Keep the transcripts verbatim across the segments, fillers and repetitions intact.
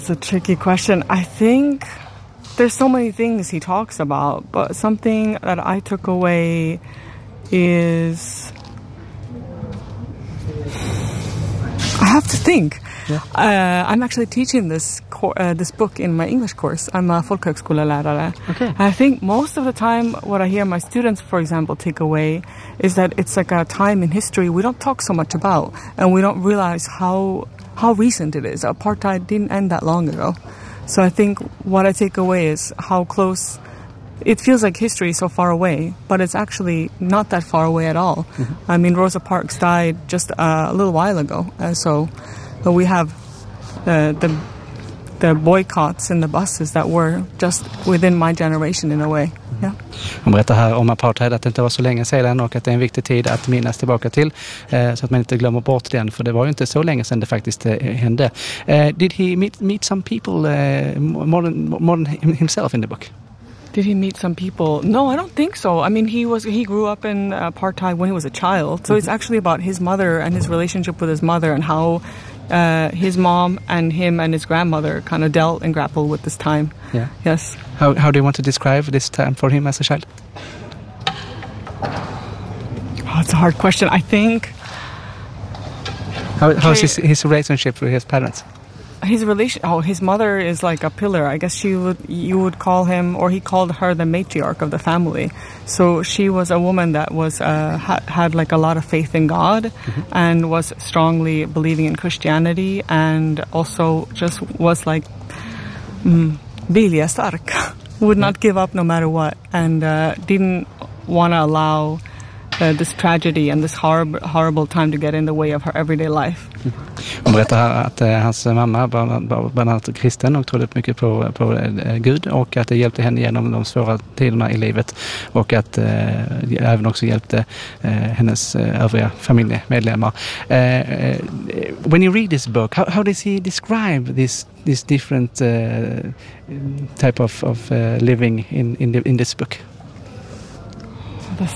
That's a tricky question. I think there's so many things he talks about, but something that I took away is I have to think. Yeah. Uh, I'm actually teaching this cor- uh, this book in my English course. I'm a folkhögskolelärare. Okay. I think most of the time what I hear my students, for example, take away is that it's like a time in history we don't talk so much about, and we don't realize how how recent it is. Apartheid didn't end that long ago. So I think what I take away is how close it feels like history is so far away, but it's actually not that far away at all. Mm-hmm. I mean, Rosa Parks died just uh, a little while ago, uh, so but we have uh, the the boycotts in the buses that were just within my generation in a way. Yeah. Hon berättar här om apartheid, att det inte var så länge sedan och att det är en viktig tid att minnas tillbaka till, eh, så att man inte glömmer bort den, för det var ju inte så länge sedan det faktiskt eh, hände. Uh, did he meet, meet some people uh, more, than, more than himself in the book? Did he meet some people? No, I don't think so. I mean, he was he grew up in apartheid when he was a child, so mm-hmm. It's actually about his mother and his relationship with his mother and how uh, his mom and him and his grandmother kind of dealt and grappled with this time. Yeah. Yes. How how do you want to describe this time for him as a child? Oh, it's a hard question. I think. How how's his his relationship with his parents? His relation, oh, his mother is like a pillar. I guess she would, you would call him, or he called her the matriarch of the family. So she was a woman that was, uh, ha- had like a lot of faith in God, mm-hmm. and was strongly believing in Christianity, and also just was like, mm, viljestark, would not yeah. give up no matter what, and uh, didn't want to allow Uh, this tragedy and this horrible, horrible time to get in the way of her everyday life. Mm. Hon berättar här att eh, hans mamma var bland annat kristen och trodde mycket på, på eh, Gud, och att det hjälpte henne genom de svåra tiderna i livet, och att eh, även också hjälpte eh, hennes eh, övriga familjemedlemmar. Eh, when you read this book, how, how does he describe this this different uh, type of, of uh, living in, in, the, in this book? This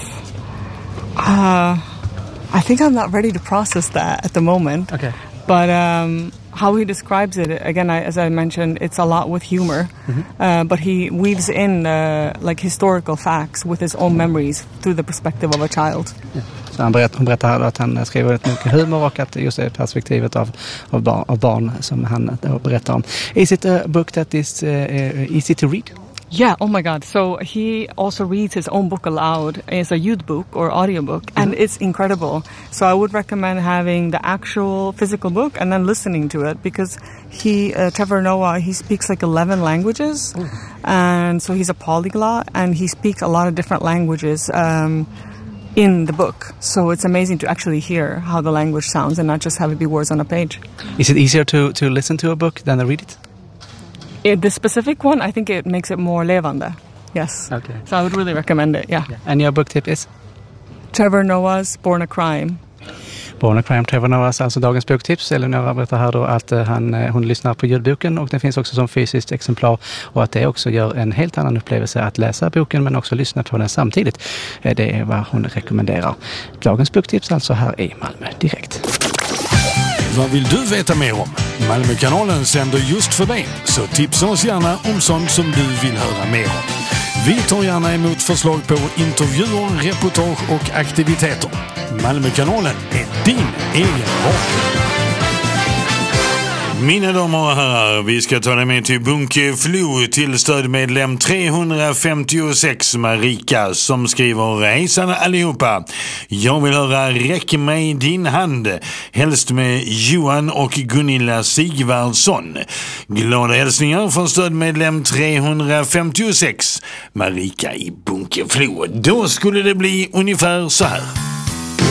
Uh, I think I'm not ready to process that at the moment. Okay. But um, how he describes it, again, I, as I mentioned, it's a lot with humor. Mm-hmm. Uh, but he weaves in uh, like historical facts with his own memories through the perspective of a child. Yeah. Så han berättar, hon berättar att han skriver väldigt mycket humor, och att just det perspektivet av, av, barn, av barn som han berättar om. Is it a book that is uh, easy to read? Yeah, oh my God. So he also reads his own book aloud as a youth book or audiobook, mm-hmm. and it's incredible. So I would recommend having the actual physical book and then listening to it, because he, uh, Trevor Noah, he speaks like eleven languages, mm. and so he's a polyglot, and he speaks a lot of different languages um, in the book. So it's amazing to actually hear how the language sounds and not just have it be words on a page. Is it easier to, to listen to a book than to read it? It, the specific one, I think it makes it more levande. Yes. Okay. So I would really recommend it, yeah. yeah. And your book tip is? Trevor Noah's Born a Crime. Born a Crime, Trevor Noahs, alltså dagens boktips. Eleonora berättar här då att han, hon lyssnar på ljudboken, och den finns också som fysiskt exemplar, och att det också gör en helt annan upplevelse att läsa boken men också lyssna på den samtidigt. Det är vad hon rekommenderar. Dagens boktips alltså här i Malmö Direkt. Vad vill du veta mer om? Malmökanalen sänder just för dig, så tipsa oss gärna om sånt som du vill höra mer om. Vi tar gärna emot förslag på intervjuer, reportage och aktiviteter. Malmökanalen är din egen radio. Mina damer och herrar, vi ska ta dig med till Bunkeflo till stödmedlem trehundrafemtiosex, Marika, som skriver: hejsan allihopa. Jag vill höra Räck mig din hand, helst med Johan och Gunilla Sigvardsson. Glada hälsningar från stödmedlem trehundrafemtiosex, Marika i Bunkeflo. Då skulle det bli ungefär så här.